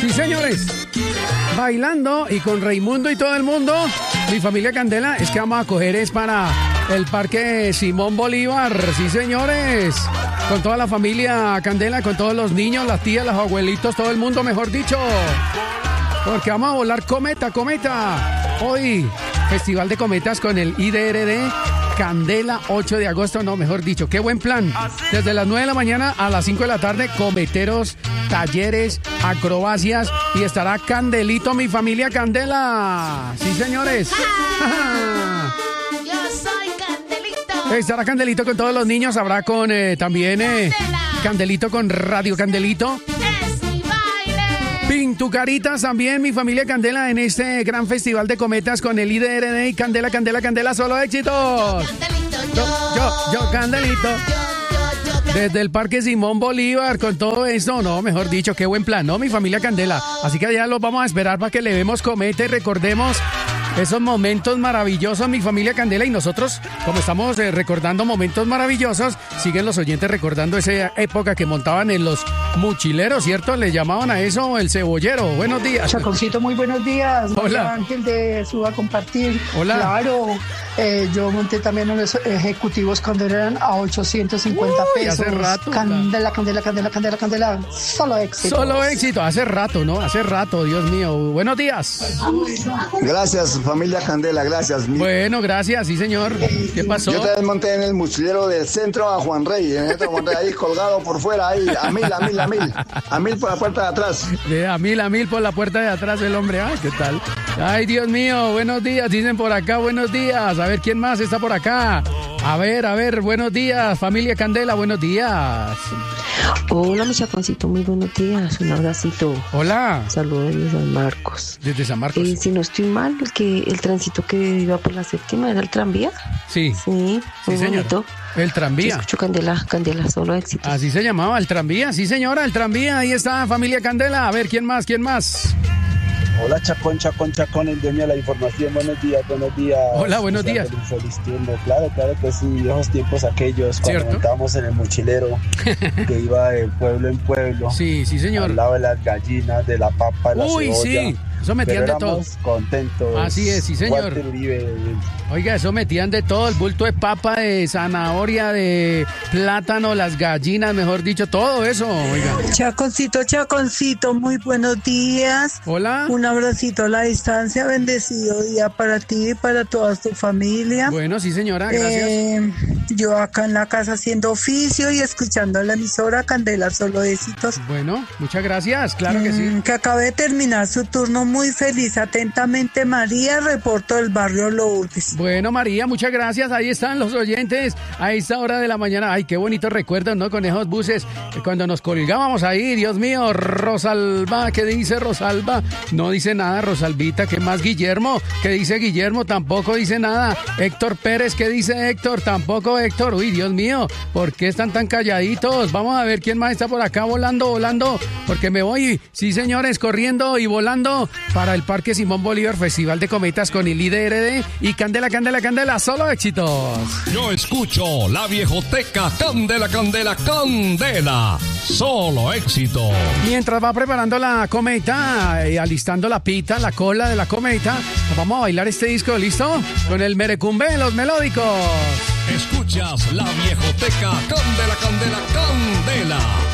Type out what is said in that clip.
Sí, señores. Bailando y con Raimundo y todo el mundo. Mi familia Candela, es que vamos a coger es para el Parque Simón Bolívar. Sí, señores. Con toda la familia Candela, con todos los niños, las tías, los abuelitos, todo el mundo, mejor dicho. Porque vamos a volar cometa. Hoy, Festival de Cometas con el IDRD. Candela, 8 de agosto, no, mejor dicho, qué buen plan. Desde las 9 de la mañana a las 5 de la tarde, cometeros, talleres, acrobacias y estará Candelito, mi familia Candela. Sí, señores. Yo soy Candelito. Estará Candelito con todos los niños, habrá con también Candelito con Radio Candelito. Pintucaritas también, mi familia Candela, en este gran festival de cometas con el IDRD y Candela, solo éxitos. Yo, Candelito. Desde el Parque Simón Bolívar, con todo esto, no, mejor dicho, qué buen plan, ¿no? Mi familia Candela. Así que allá los vamos a esperar para que le demos cometa y recordemos esos momentos maravillosos, mi familia Candela, y nosotros, como estamos recordando momentos maravillosos, siguen los oyentes recordando esa época que montaban en los mochileros, ¿cierto? Le llamaban a eso el cebollero. Buenos días. Chaconcito, muy buenos días. Hola. Ángel de Suba Compartir. Hola. Claro, yo monté también unos ejecutivos cuando eran a 850 pesos. Hace rato. Candela. Solo éxito. Solo éxito. Hace rato, ¿no? Hace rato, Dios mío. Buenos días. Gracias, familia Candela, gracias. Bueno, gracias, sí, señor. ¿Qué pasó? Yo también monté en el mochilero del centro a Juan Rey, en el Juan Rey, ahí colgado por fuera, ahí, a mil por la puerta de atrás. A mil por la puerta de atrás el hombre. Ay, ¿qué tal? Ay, Dios mío, buenos días, dicen por acá, buenos días. A ver, ¿quién más está por acá? A ver, buenos días, familia Candela, buenos días. Hola, mi Chaconcito, muy buenos días, un abracito. Hola. Saludos desde San Marcos. Desde San Marcos. Si no estoy mal, el tránsito que iba por la séptima era el tranvía. Sí. Sí, muy bonito. El tranvía. Yo escucho Candela, solo éxito. Así se llamaba, el tranvía, sí señora, el tranvía, ahí está, familia Candela. A ver, ¿quién más? Hola, Chacón, el dueño de la información. Buenos días. Hola, buenos días. Un feliz turno. Claro que sí, viejos tiempos aquellos, cuando montábamos en el mochilero, que iba de pueblo en pueblo. Sí, señor. Al lado de las gallinas, de la papa, de la cebolla. Sí, eso metían de todo. Contentos. Así es, sí, señor. Oiga, eso metían de todo, el bulto de papa, de zanahoria, de plátano, las gallinas, mejor dicho, todo eso, oiga. Chaconcito, muy buenos días. Hola. Un abracito a la distancia, bendecido día para ti y para toda tu familia. Bueno, sí señora, gracias. Yo acá en la casa haciendo oficio y escuchando la emisora Candela, solo éxitos. Bueno, muchas gracias, claro que sí. Que acabe de terminar su turno, muy feliz. Atentamente, María, reporto del barrio Lourdes. Bueno, María, muchas gracias. Ahí están los oyentes a esta hora de la mañana. Ay, qué bonitos recuerdos, ¿no? Con esos buses, cuando nos colgábamos ahí, Dios mío. Rosalba, ¿qué dice Rosalba? No dice nada, Rosalvita. ¿Qué más, Guillermo? ¿Qué dice Guillermo? Tampoco dice nada. Héctor Pérez, ¿qué dice Héctor? Tampoco Héctor. Uy, Dios mío, ¿por qué están tan calladitos? Vamos a ver quién más está por acá volando, porque me voy, sí señores, corriendo y volando para el Parque Simón Bolívar, Festival de Cometas con el IDRD y Candela, solo éxitos. Yo escucho la viejoteca Candela, solo éxito. Mientras va preparando la cometa y alistando la pita, la cola de la cometa, vamos a bailar este disco, ¿listo? Con el merecumbe, los melódicos. Escuchas la viejoteca Candela.